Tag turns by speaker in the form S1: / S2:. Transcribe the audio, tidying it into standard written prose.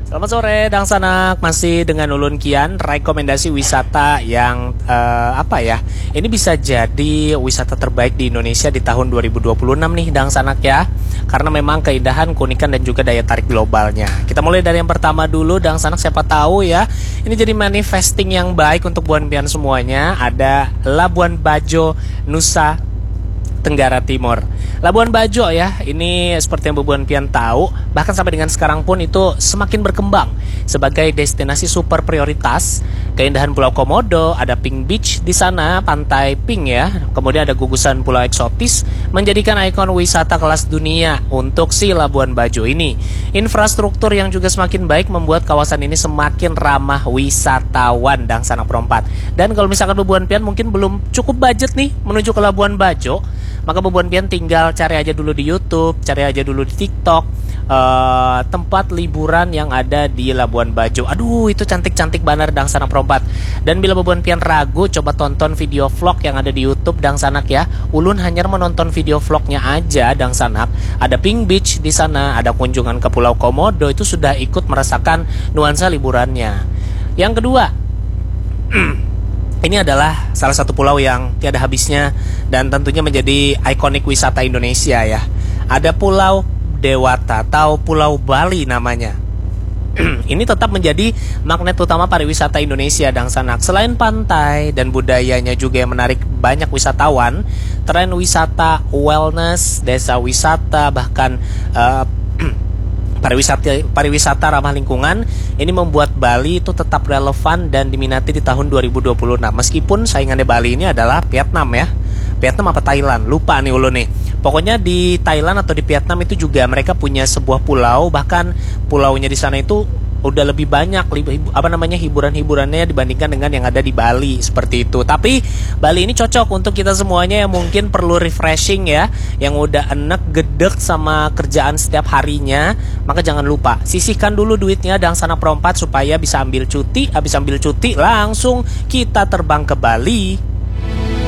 S1: Selamat sore, Dang Sanak. Masih dengan Ulun Kian, rekomendasi wisata yang Ini bisa jadi wisata terbaik di Indonesia di tahun 2026 nih, Dang Sanak ya. Karena memang keindahan, keunikan dan juga daya tarik globalnya. Kita mulai dari yang pertama dulu, Dang Sanak, siapa tahu ya. Ini jadi manifesting yang baik untuk Buan Pian semuanya. Ada Labuan Bajo, Nusa Tenggara Timur. Labuan Bajo ya, ini seperti yang Buan Pian tahu, bahkan sampai dengan sekarang pun itu semakin berkembang sebagai destinasi super prioritas. Keindahan Pulau Komodo, ada Pink Beach di sana, pantai pink ya. Kemudian ada gugusan pulau eksotis, menjadikan ikon wisata kelas dunia untuk si Labuan Bajo ini. Infrastruktur yang juga semakin baik membuat kawasan ini semakin ramah wisatawan, Dang Sanak Perompat. Dan kalau misalkan Buan Pian mungkin belum cukup budget nih menuju ke Labuan Bajo, maka Buan Pian tinggal cari aja dulu di YouTube, cari aja dulu di TikTok tempat liburan yang ada di Labuan Bajo. Aduh, itu cantik-cantik banget, Dang Sanak Perompat. Dan bila Buan Pian ragu, coba tonton video vlog yang ada di YouTube, Dang Sanak ya. Ulun hanya menonton video vlognya aja, Dang Sanak. Ada Pink Beach di sana, ada kunjungan ke Pulau Komodo, itu sudah ikut merasakan nuansa liburannya. Yang kedua, ini adalah salah satu pulau yang tiada habisnya dan tentunya menjadi ikonik wisata Indonesia ya. Ada Pulau Dewata atau Pulau Bali namanya. Ini tetap menjadi magnet utama pariwisata Indonesia, Dang Sanak. Selain pantai dan budayanya juga yang menarik banyak wisatawan, tren wisata wellness, desa wisata, bahkan pariwisata ramah lingkungan ini membuat Bali itu tetap relevan dan diminati di tahun 2026. Meskipun saingannya Bali ini adalah Vietnam ya. Vietnam apa Thailand? Lupa nih ulun nih. Pokoknya di Thailand atau di Vietnam itu juga mereka punya sebuah pulau, bahkan pulaunya di sana itu udah lebih banyak hiburan-hiburannya dibandingkan dengan yang ada di Bali seperti itu. Tapi Bali ini cocok untuk kita semuanya yang mungkin perlu refreshing ya, yang udah enek gedek sama kerjaan setiap harinya. Maka jangan lupa sisihkan dulu duitnya, Dang Sanak Perompat, supaya bisa ambil cuti. Habis ambil cuti langsung kita terbang ke Bali.